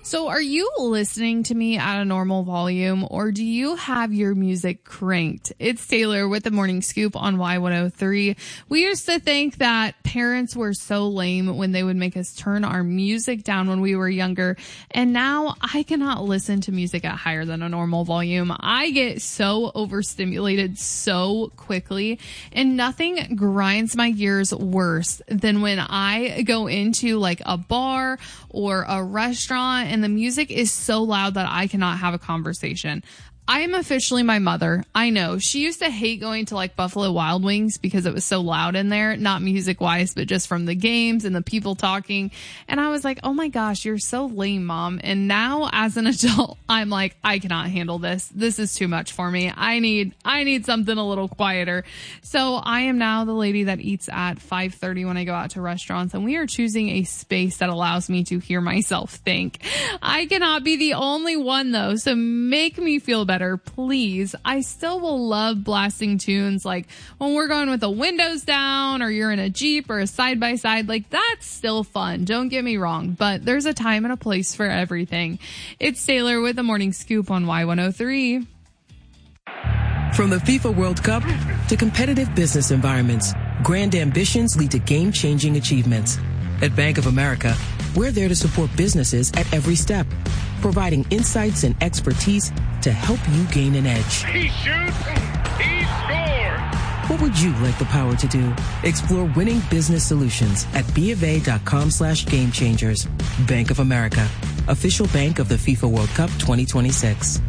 So are you listening to me at a normal volume, or do you have your music cranked? It's Taylor with the Morning Scoop on Y103. We used to think that parents were so lame when they would make us turn our music down when we were younger. And now I cannot listen to music at higher than a normal volume. I get so overstimulated so quickly, and nothing grinds my gears worse than when I go into like a bar or a restaurant and the music is so loud that I cannot have a conversation. I am officially my mother. I know. She used to hate going to like Buffalo Wild Wings because it was so loud in there, not music wise, but just from the games and the people talking. And I was like, oh my gosh, you're so lame, Mom. And now as an adult, I'm like, I cannot handle this. This is too much for me. I need something a little quieter. So I am now the lady that eats at 5:30 when I go out to restaurants, and we are choosing a space that allows me to hear myself think. I cannot be the only one though. So make me feel better, please. I still will love blasting tunes like when we're going with the windows down, or you're in a Jeep or a side-by-side. Like, that's still fun. Don't get me wrong, but there's a time and a place for everything. It's Taylor with the Morning Scoop on Y103. From the FIFA World Cup to competitive business environments, grand ambitions lead to game-changing achievements. At Bank of America, we're there to support businesses at every step, providing insights and expertise to help you gain an edge. He shoots, he scores! What would you like the power to do? Explore winning business solutions at BofA.com/gamechangers. Bank of America, official bank of the FIFA World Cup 2026.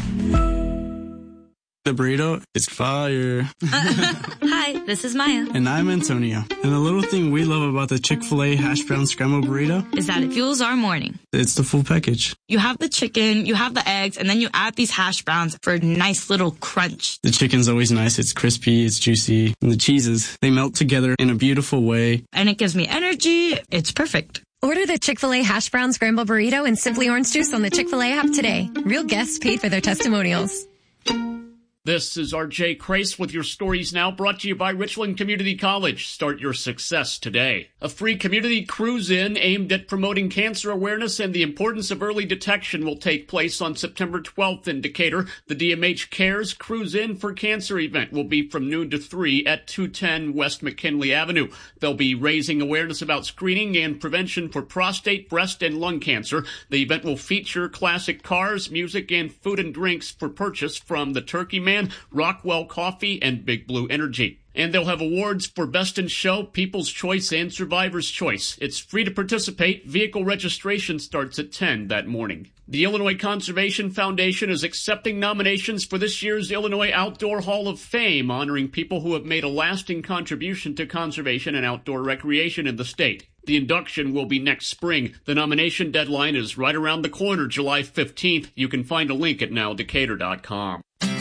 The burrito is fire. Hi, this is Maya. And I'm Antonio. And the little thing we love about the Chick-fil-A hash brown scramble burrito is that it fuels our morning. It's the full package. You have the chicken, you have the eggs, and then you add these hash browns for a nice little crunch. The chicken's always nice. It's crispy, it's juicy. And the cheeses, they melt together in a beautiful way. And it gives me energy. It's perfect. Order the Chick-fil-A hash brown scramble burrito and Simply Orange Juice on the Chick-fil-A app today. Real guests paid for their testimonials. This is R.J. Crace with your stories now, brought to you by Richland Community College. Start your success today. A free community cruise-in aimed at promoting cancer awareness and the importance of early detection will take place on September 12th in Decatur. The DMH Cares Cruise-In for Cancer event will be from noon to 3 at 210 West McKinley Avenue. They'll be raising awareness about screening and prevention for prostate, breast, and lung cancer. The event will feature classic cars, music, and food and drinks for purchase from the Turkey Man, Rockwell Coffee, and Big Blue Energy. And they'll have awards for Best in Show, People's Choice, and Survivor's Choice. It's free to participate. Vehicle registration starts at 10 that morning. The Illinois Conservation Foundation is accepting nominations for this year's Illinois Outdoor Hall of Fame, honoring people who have made a lasting contribution to conservation and outdoor recreation in the state. The induction will be next spring. The nomination deadline is right around the corner, July 15th. You can find a link at nowdecatur.com.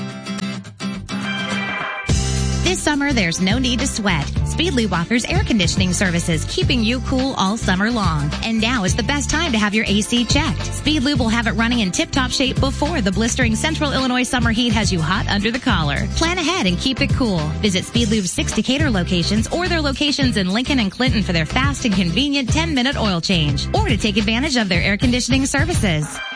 This summer, there's no need to sweat. Speedlube offers air conditioning services, keeping you cool all summer long. And now is the best time to have your AC checked. Speedlube will have it running in tip-top shape before the blistering Central Illinois summer heat has you hot under the collar. Plan ahead and keep it cool. Visit Speedlube's 6 Decatur locations or their locations in Lincoln and Clinton for their fast and convenient 10-minute oil change, or to take advantage of their air conditioning services.